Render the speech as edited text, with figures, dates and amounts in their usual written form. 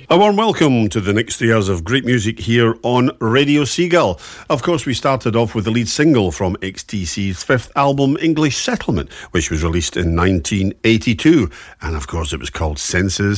A warm welcome to the next 3 hours of great music here on Radio Seagull. Of course, we started off with the lead single from XTC's fifth album, English Settlement, which was released in 1982. And of course, it was called Senses